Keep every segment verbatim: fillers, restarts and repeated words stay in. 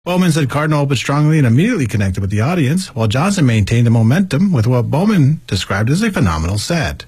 Bowman said Cardinal opened strongly and immediately connected with the audience, while Johnson maintained the momentum with what Bowman described as a phenomenal set.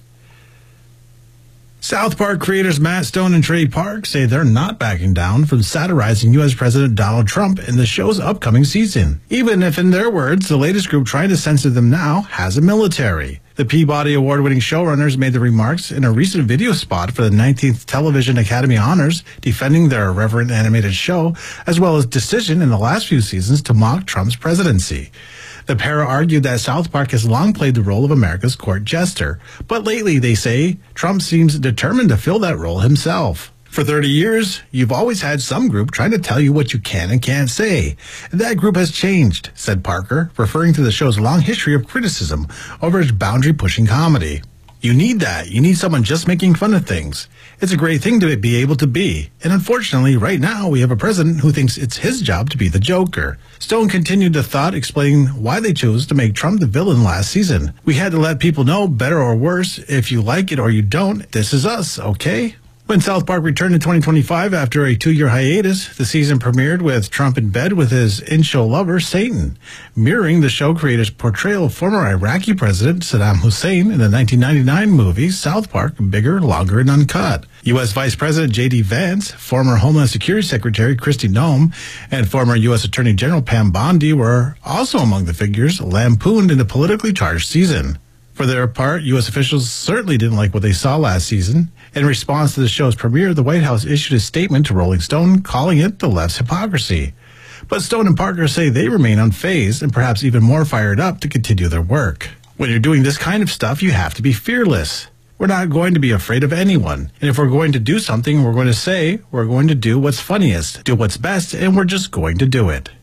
South Park creators Matt Stone and Trey Park say they're not backing down from satirizing U S President Donald Trump in the show's upcoming season, even if, in their words, the latest group trying to censor them now has a military. The Peabody Award-winning showrunners made the remarks in a recent video spot for the nineteenth Television Academy Honors, defending their irreverent animated show, as well as decision in the last few seasons to mock Trump's presidency. The pair argued that South Park has long played the role of America's court jester, but lately, they say, Trump seems determined to fill that role himself. For thirty years, you've always had some group trying to tell you what you can and can't say. That group has changed, said Parker, referring to the show's long history of criticism over its boundary-pushing comedy. You need that. You need someone just making fun of things. It's a great thing to be able to be. And unfortunately, right now, we have a president who thinks it's his job to be the Joker. Stone continued the thought, explaining why they chose to make Trump the villain last season. We had to let people know, better or worse, if you like it or you don't, this is us, okay? When South Park returned in twenty twenty-five after a two-year hiatus, the season premiered with Trump in bed with his in-show lover, Satan, mirroring the show creator's portrayal of former Iraqi President Saddam Hussein in the nineteen ninety-nine movie South Park, Bigger, Longer, and Uncut. U S Vice President J D Vance, former Homeland Security Secretary Kristi Noem, and former U S Attorney General Pam Bondi were also among the figures lampooned in the politically charged season. For their part, U S officials certainly didn't like what they saw last season. In response to the show's premiere, the White House issued a statement to Rolling Stone calling it the left's hypocrisy. But Stone and Parker say they remain unfazed and perhaps even more fired up to continue their work. When you're doing this kind of stuff, you have to be fearless. We're not going to be afraid of anyone. And if we're going to do something, we're going to say we're going to do what's funniest, do what's best, and we're just going to do it.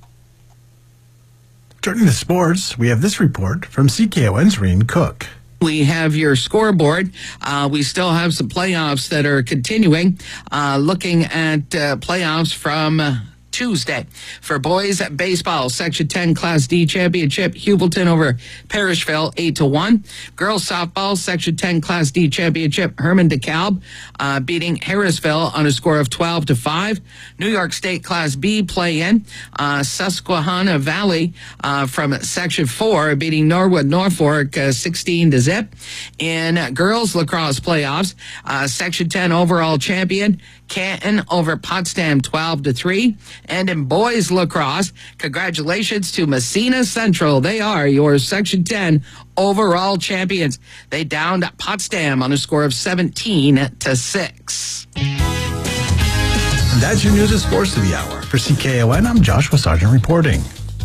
Turning to sports, we have this report from C K O N's Reen Cook. We have your scoreboard. Uh, we still have some playoffs that are continuing. Uh, looking at uh, playoffs from uh, Tuesday. For boys baseball, Section ten Class D championship, Hubleton over Parishville, eight to one. Girls softball, Section ten Class D championship, Herman DeKalb uh, beating Harrisville on a score of twelve to five. New York State Class B play-in, uh, Susquehanna Valley uh, from Section four beating Norwood Norfolk uh, sixteen to zip. In girls lacrosse playoffs, uh, Section ten overall champion, Canton over Potsdam twelve to three. And in boys lacrosse, congratulations to Messina Central. They are your Section ten overall champions. They downed Potsdam on a score of seventeen to six. And that's your news and sports of the hour. For C K O N, I'm Joshua Sargent reporting.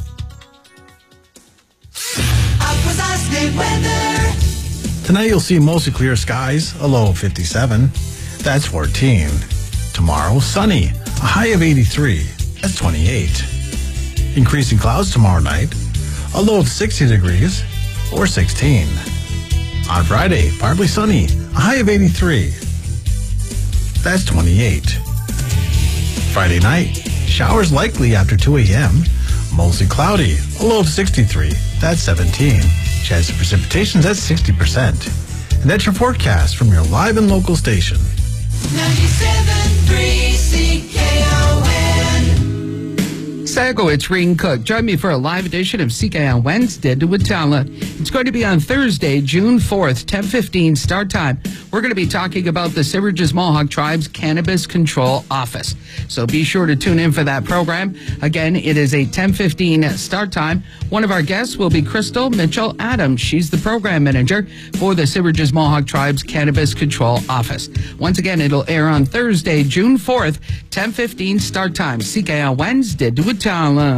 Tonight you'll see mostly clear skies, a low of fifty-seven. That's fourteen. Tomorrow, sunny, a high of eighty-three. That's twenty-eight. Increasing clouds tomorrow night, a low of sixty degrees, or sixteen. On Friday, partly sunny, a high of eighty-three. That's twenty-eight. Friday night, showers likely after two a.m., mostly cloudy, a low of sixty-three. That's seventeen. Chance of precipitation is at sixty percent. And that's your forecast from your live and local station. ninety-seven point three C K O N. Sago, it's Reen Cook. Join me for a live edition of C K O Wednesday to Watala. It's going to be on Thursday, June fourth, ten fifteen start time. We're going to be talking about the Siverages Mohawk Tribe's Cannabis Control Office. So be sure to tune in for that program. Again, it is a ten fifteen start time. One of our guests will be Crystal Mitchell Adams. She's the program manager for the Siverages Mohawk Tribe's Cannabis Control Office. Once again, it'll air on Thursday, June fourth, ten fifteen start time. C K O Wednesday to Watala.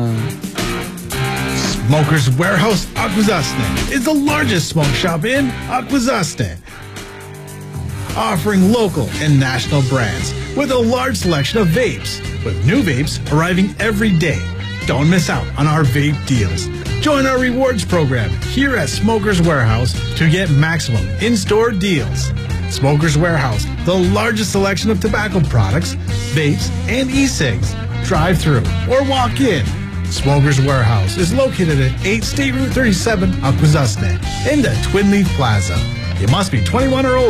Smokers Warehouse Akwesasne is the largest smoke shop in Akwesasne, offering local and national brands with a large selection of vapes, with new vapes arriving every day. Don't miss out on our vape deals. Join our rewards program here at Smokers Warehouse to get maximum in-store deals. Smokers Warehouse, the largest selection of tobacco products, vapes, and e-cigs. Drive through or walk in. Smokers Warehouse is located at eight State Route thirty-seven, Akwesasne, in the Twin Leaf Plaza. You must be twenty-one or older.